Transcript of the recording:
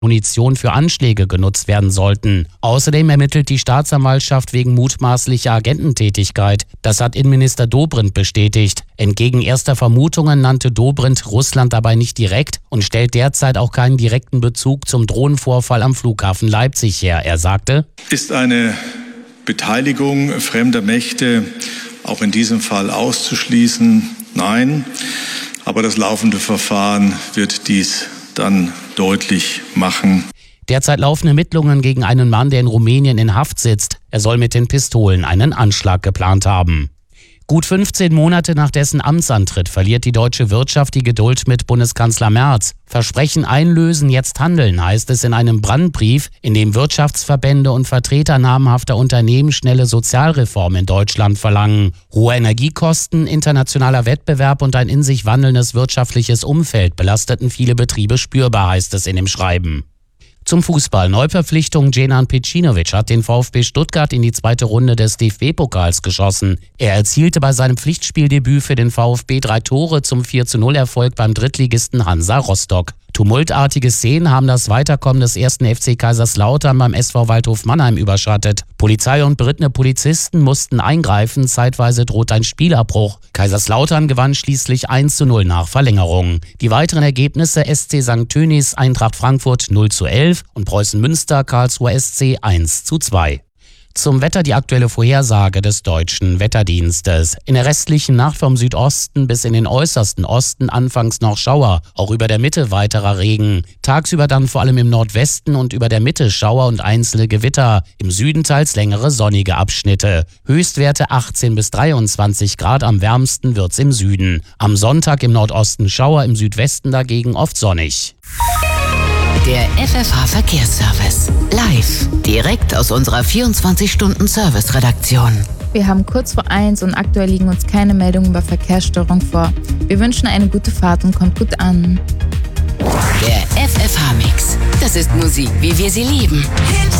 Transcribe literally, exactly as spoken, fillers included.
Munition für Anschläge genutzt werden sollten. Außerdem ermittelt die Staatsanwaltschaft wegen mutmaßlicher Agententätigkeit. Das hat Innenminister Dobrindt bestätigt. Entgegen erster Vermutungen nannte Dobrindt Russland dabei nicht direkt und stellt derzeit auch keinen direkten Bezug zum Drohnenvorfall am Flughafen Leipzig her. Er sagte: Ist eine Beteiligung fremder Mächte auch in diesem Fall auszuschließen? Nein. Aber das laufende Verfahren wird dies dann deutlich machen. Derzeit laufen Ermittlungen gegen einen Mann, der in Rumänien in Haft sitzt. Er soll mit den Pistolen einen Anschlag geplant haben. Gut fünfzehn Monate nach dessen Amtsantritt verliert die deutsche Wirtschaft die Geduld mit Bundeskanzler Merz. Versprechen einlösen, jetzt handeln, heißt es in einem Brandbrief, in dem Wirtschaftsverbände und Vertreter namhafter Unternehmen schnelle Sozialreformen in Deutschland verlangen. Hohe Energiekosten, internationaler Wettbewerb und ein in sich wandelndes wirtschaftliches Umfeld belasteten viele Betriebe spürbar, heißt es in dem Schreiben. Zum Fußball. Neuverpflichtung: Djenan Pecinovic hat den VfB Stuttgart in die zweite Runde des D F B-Pokals geschossen. Er erzielte bei seinem Pflichtspieldebüt für den VfB drei Tore zum vier zu null Erfolg beim Drittligisten Hansa Rostock. Tumultartige Szenen haben das Weiterkommen des ersten F C Kaiserslautern beim S V Waldhof Mannheim überschattet. Polizei und berittene Polizisten mussten eingreifen, zeitweise droht ein Spielabbruch. Kaiserslautern gewann schließlich eins zu null nach Verlängerung. Die weiteren Ergebnisse: S C Sankt Tönis, Eintracht Frankfurt null zu elf und Preußen Münster, Karlsruher S C eins zu zwei. Zum Wetter die aktuelle Vorhersage des Deutschen Wetterdienstes. In der restlichen Nacht vom Südosten bis in den äußersten Osten anfangs noch Schauer, auch über der Mitte weiterer Regen. Tagsüber dann vor allem im Nordwesten und über der Mitte Schauer und einzelne Gewitter. Im Süden teils längere sonnige Abschnitte. Höchstwerte achtzehn bis dreiundzwanzig Grad, am wärmsten wird's im Süden. Am Sonntag im Nordosten Schauer, im Südwesten dagegen oft sonnig. Der F F H-Verkehrsservice. Live. Direkt aus unserer vierundzwanzig-Stunden-Service-Redaktion. Wir haben kurz vor eins und aktuell liegen uns keine Meldungen über Verkehrsstörung vor. Wir wünschen eine gute Fahrt und kommt gut an. Der F F H-Mix. Das ist Musik, wie wir sie lieben. Hits